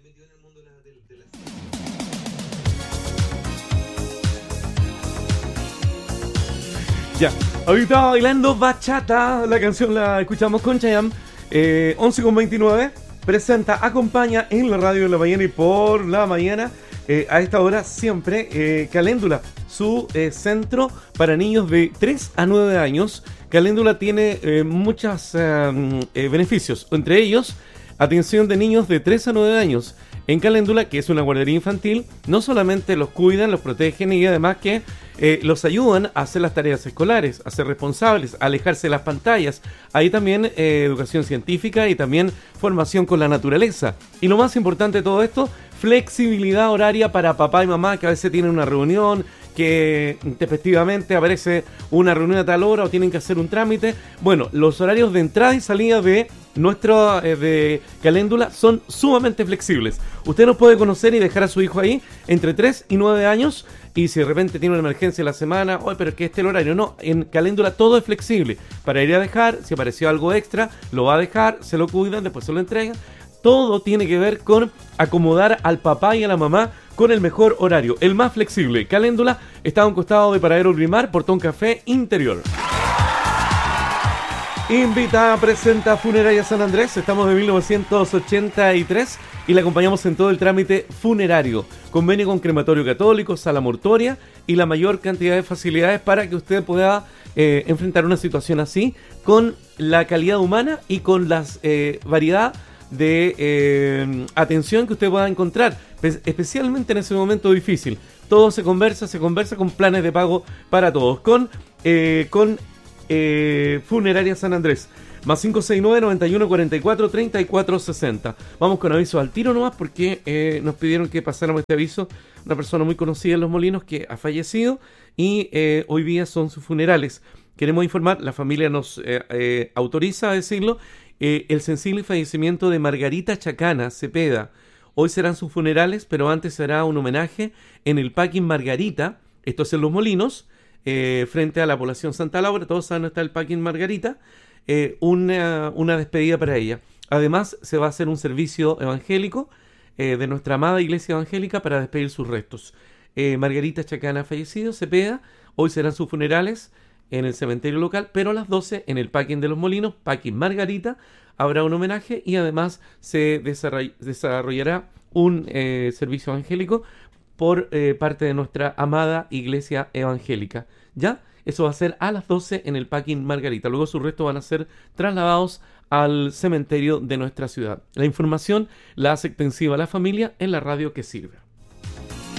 Ya, ahorita bailando bachata, la canción la escuchamos con Chayanne. 11:29, presenta, acompaña en la radio de la mañana y por la mañana, a esta hora siempre, Caléndula, su centro para niños de 3 a 9 años. Caléndula tiene muchos beneficios, entre ellos, atención de niños de 3 a 9 años. En Caléndula, que es una guardería infantil, no solamente los cuidan, los protegen y además que los ayudan a hacer las tareas escolares, a ser responsables, a alejarse de las pantallas. Hay también educación científica y también formación con la naturaleza. Y lo más importante de todo esto, flexibilidad horaria para papá y mamá que a veces tienen una reunión, que efectivamente aparece una reunión a tal hora o tienen que hacer un trámite. Bueno, los horarios de entrada y salida de nuestro de Caléndula son sumamente flexibles. Usted nos puede conocer y dejar a su hijo ahí entre 3 y 9 años. Y si de repente tiene una emergencia en la semana, oye, pero es que este es el horario. No, en Caléndula todo es flexible. Para ir a dejar, si apareció algo extra, lo va a dejar, se lo cuidan, después se lo entregan. Todo tiene que ver con acomodar al papá y a la mamá con el mejor horario, el más flexible. Caléndula está a un costado de Paradero Grimar, Portón Café Interior. Invita, presenta Funeraria San Andrés. Estamos de 1983 y la acompañamos en todo el trámite funerario. Convenio con Crematorio Católico, Sala Mortuoria y la mayor cantidad de facilidades para que usted pueda enfrentar una situación así con la calidad humana y con la variedad de atención que usted pueda encontrar, especialmente en ese momento difícil. Todo se conversa con planes de pago para todos. Con Funeraria San Andrés, más 569-9144-3460. Vamos con aviso al tiro nomás porque nos pidieron que pasáramos este aviso. Una persona muy conocida en Los Molinos que ha fallecido y hoy día son sus funerales. Queremos informar, la familia nos autoriza a decirlo, el sensible fallecimiento de Margarita Chacana Cepeda. Hoy serán sus funerales, pero antes se hará un homenaje en el Parking Margarita, esto es en Los Molinos, frente a la población Santa Laura. Todos saben dónde está el Parking Margarita. Una despedida para ella. Además se va a hacer un servicio evangélico de nuestra amada Iglesia Evangélica para despedir sus restos. Margarita Chacana ha fallecido, Cepeda. Hoy serán sus funerales en el cementerio local, pero a las 12 en el Parking de Los Molinos, Parking Margarita, habrá un homenaje y además se desarrollará un servicio evangélico por parte de nuestra amada Iglesia Evangélica. ¿Ya? Eso va a ser a las 12 en el Parking Margarita. Luego sus restos van a ser trasladados al cementerio de nuestra ciudad. La información la hace extensiva a la familia en la radio que sirve.